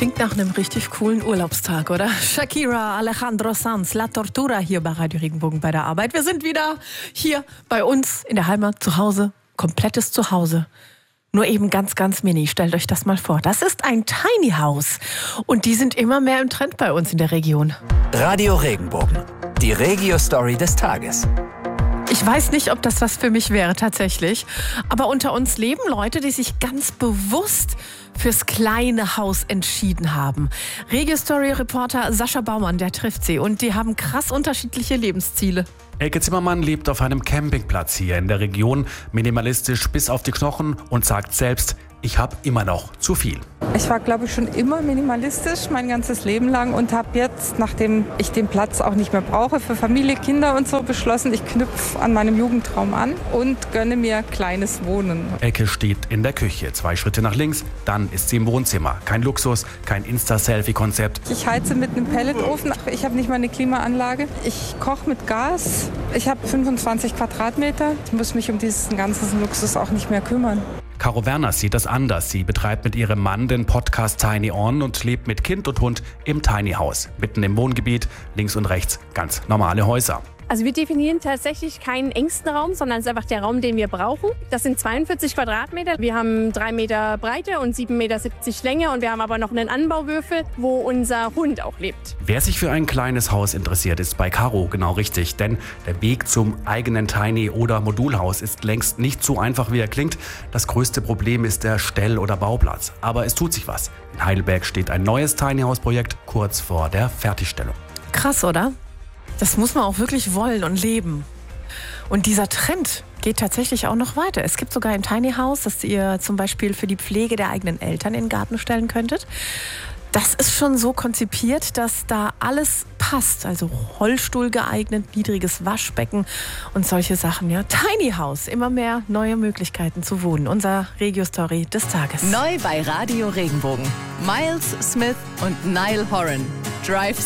Klingt nach einem richtig coolen Urlaubstag, oder? Shakira, Alejandro Sanz, La Tortura hier bei Radio Regenbogen bei der Arbeit. Wir sind wieder hier bei uns in der Heimat, zu Hause, komplettes Zuhause. Nur eben ganz, ganz mini. Stellt euch das mal vor. Das ist ein Tiny House. Und die sind immer mehr im Trend bei uns in der Region. Radio Regenbogen, die Regio-Story des Tages. Ich weiß nicht, ob das was für mich wäre tatsächlich. Aber unter uns leben Leute, die sich ganz bewusst fürs kleine Haus entschieden haben. Regio-Story-Reporter Sascha Baumann, der trifft sie. Und die haben krass unterschiedliche Lebensziele. Elke Zimmermann lebt auf einem Campingplatz hier in der Region, minimalistisch bis auf die Knochen und sagt selbst, ich habe immer noch zu viel. Ich war, glaube ich, schon immer minimalistisch mein ganzes Leben lang und habe jetzt, nachdem ich den Platz auch nicht mehr brauche, für Familie, Kinder und so beschlossen, ich knüpfe an meinem Jugendtraum an und gönne mir kleines Wohnen. Elke steht in der Küche, 2 Schritte nach links, dann ist sie im Wohnzimmer. Kein Luxus, kein Insta-Selfie-Konzept. Ich heize mit einem Pelletofen, ich habe nicht mal eine Klimaanlage. Ich koche mit Gas, ich habe 25 Quadratmeter. Ich muss mich um diesen ganzen Luxus auch nicht mehr kümmern. Caro Werner sieht das anders. Sie betreibt mit ihrem Mann den Podcast Tiny On und lebt mit Kind und Hund im Tiny House. Mitten im Wohngebiet, links und rechts ganz normale Häuser. Also wir definieren tatsächlich keinen engsten Raum, sondern es ist einfach der Raum, den wir brauchen. Das sind 42 Quadratmeter. Wir haben 3 Meter Breite und 7,70 Meter Länge und wir haben aber noch einen Anbauwürfel, wo unser Hund auch lebt. Wer sich für ein kleines Haus interessiert, ist bei Caro genau richtig. Denn der Weg zum eigenen Tiny- oder Modulhaus ist längst nicht so einfach, wie er klingt. Das größte Problem ist der Stell- oder Bauplatz. Aber es tut sich was. In Heidelberg steht ein neues Tiny-House-Projekt kurz vor der Fertigstellung. Krass, oder? Das muss man auch wirklich wollen und leben. Und dieser Trend geht tatsächlich auch noch weiter. Es gibt sogar ein Tiny House, das ihr zum Beispiel für die Pflege der eigenen Eltern in den Garten stellen könntet. Das ist schon so konzipiert, dass da alles passt. Also Rollstuhl geeignet, niedriges Waschbecken und solche Sachen. Ja, Tiny House, immer mehr neue Möglichkeiten zu wohnen. Unser Regio-Story des Tages. Neu bei Radio Regenbogen. Miles Smith und Niall Horan. Drive